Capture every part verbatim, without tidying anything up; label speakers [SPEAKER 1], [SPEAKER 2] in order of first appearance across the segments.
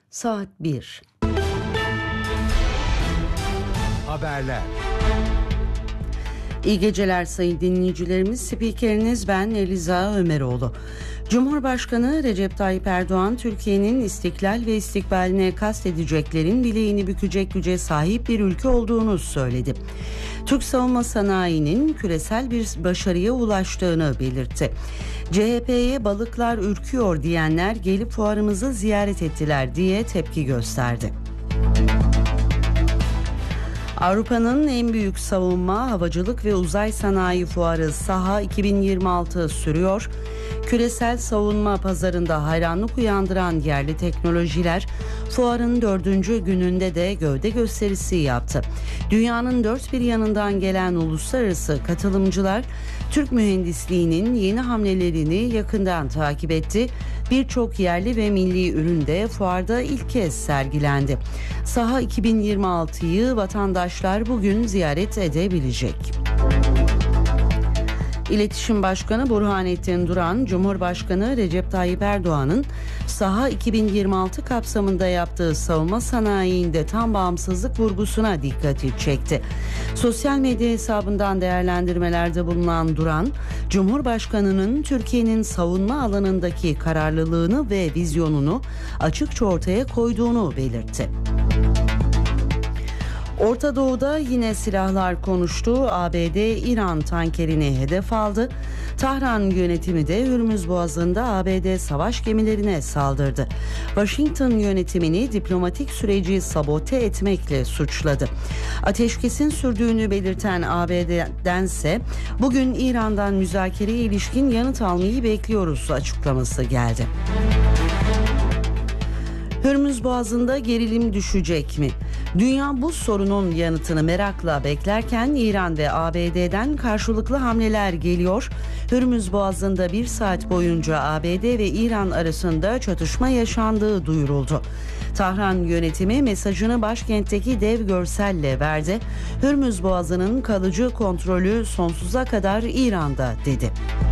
[SPEAKER 1] Saat bir.
[SPEAKER 2] Haberler.
[SPEAKER 1] İyi geceler sayın dinleyicilerimiz. Spikeriniz ben Eliza Ömeroğlu. Cumhurbaşkanı Recep Tayyip Erdoğan, Türkiye'nin istiklal ve istikbaline kastedeceklerin bileğini bükecek güce sahip bir ülke olduğunu söyledi. Türk savunma sanayinin küresel bir başarıya ulaştığını belirtti. C H P'ye balıklar ürküyor diyenler gelip fuarımızı ziyaret ettiler diye tepki gösterdi. Avrupa'nın en büyük savunma, havacılık ve uzay sanayi fuarı SAHA iki bin yirmi altı sürüyor. Küresel savunma pazarında hayranlık uyandıran yerli teknolojiler fuarın dördüncü gününde de gövde gösterisi yaptı. Dünyanın dört bir yanından gelen uluslararası katılımcılar Türk mühendisliğinin yeni hamlelerini yakından takip etti. Birçok yerli ve milli ürün de fuarda ilk kez sergilendi. SAHA iki bin yirmi altıyı vatandaşlar bugün ziyaret edebilecek. İletişim Başkanı Burhanettin Duran, Cumhurbaşkanı Recep Tayyip Erdoğan'ın SAHA iki bin yirmi altı kapsamında yaptığı savunma sanayiinde tam bağımsızlık vurgusuna dikkati çekti. Sosyal medya hesabından değerlendirmelerde bulunan Duran, Cumhurbaşkanı'nın Türkiye'nin savunma alanındaki kararlılığını ve vizyonunu açıkça ortaya koyduğunu belirtti. Orta Doğu'da yine silahlar konuştu. A B D İran tankerini hedef aldı. Tahran yönetimi de Hürmüz Boğazı'nda A B D savaş gemilerine saldırdı. Washington yönetimini diplomatik süreci sabote etmekle suçladı. Ateşkesin sürdüğünü belirten A B D'dense bugün İran'dan müzakereye ilişkin yanıt almayı bekliyoruz açıklaması geldi. Hürmüz Boğazı'nda gerilim düşecek mi? Dünya bu sorunun yanıtını merakla beklerken İran ve A B D'den karşılıklı hamleler geliyor. Hürmüz Boğazı'nda bir saat boyunca A B D ve İran arasında çatışma yaşandığı duyuruldu. Tahran yönetimi mesajını başkentteki dev görselle verdi. Hürmüz Boğazı'nın kalıcı kontrolü sonsuza kadar İran'da dedi.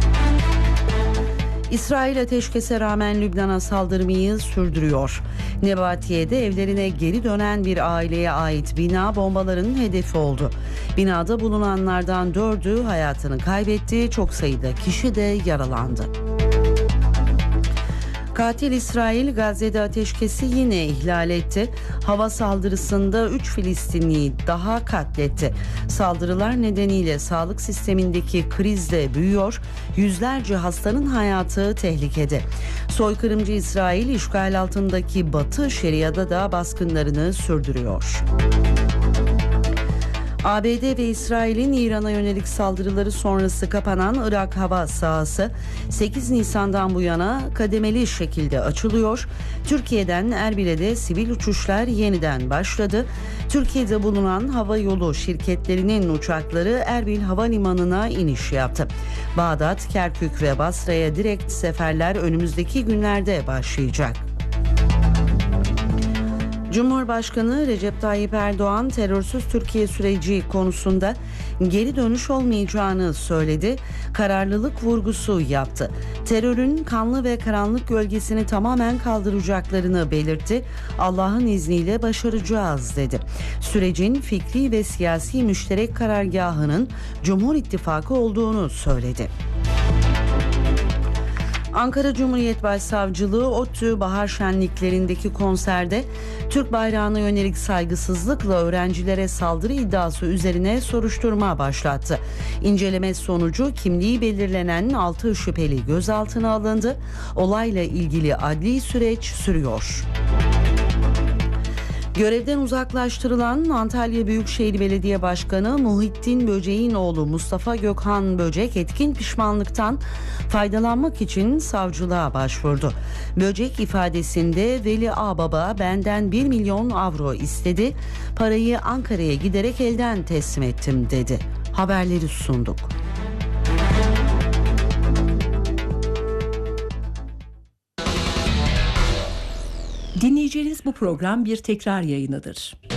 [SPEAKER 1] İsrail ateşkese rağmen Lübnan'a saldırmayı sürdürüyor. Nebatiye'de evlerine geri dönen bir aileye ait bina bombaların hedefi oldu. Binada bulunanlardan dördü hayatını kaybetti, çok sayıda kişi de yaralandı. Katil İsrail Gazze'de ateşkesi yine ihlal etti. Hava saldırısında üç Filistinliyi daha katletti. Saldırılar nedeniyle sağlık sistemindeki kriz de büyüyor. Yüzlerce hastanın hayatı tehlikede. Soykırımcı İsrail işgal altındaki Batı Şeria'da da baskınlarını sürdürüyor. A B D ve İsrail'in İran'a yönelik saldırıları sonrası kapanan Irak hava sahası sekiz Nisan'dan bu yana kademeli şekilde açılıyor. Türkiye'den Erbil'e de sivil uçuşlar yeniden başladı. Türkiye'de bulunan hava yolu şirketlerinin uçakları Erbil Havalimanı'na iniş yaptı. Bağdat, Kerkük ve Basra'ya direkt seferler önümüzdeki günlerde başlayacak. Cumhurbaşkanı Recep Tayyip Erdoğan terörsüz Türkiye süreci konusunda geri dönüş olmayacağını söyledi. Kararlılık vurgusu yaptı. Terörün kanlı ve karanlık gölgesini tamamen kaldıracaklarını belirtti. Allah'ın izniyle başaracağız dedi. Sürecin fikri ve siyasi müşterek karargahının Cumhur İttifakı olduğunu söyledi. Ankara Cumhuriyet Başsavcılığı ODTÜ bahar şenliklerindeki konserde Türk bayrağına yönelik saygısızlıkla öğrencilere saldırı iddiası üzerine soruşturma başlattı. İnceleme sonucu kimliği belirlenen altı şüpheli gözaltına alındı. Olayla ilgili adli süreç sürüyor. Görevden uzaklaştırılan Antalya Büyükşehir Belediye Başkanı Muhittin Böcek'in oğlu Mustafa Gökhan Böcek etkin pişmanlıktan faydalanmak için savcılığa başvurdu. Böcek ifadesinde Veli Ağbaba benden bir milyon avro istedi, parayı Ankara'ya giderek elden teslim ettim dedi. Haberleri sunduk.
[SPEAKER 3] Dinleyeceğiniz bu program bir tekrar yayınıdır.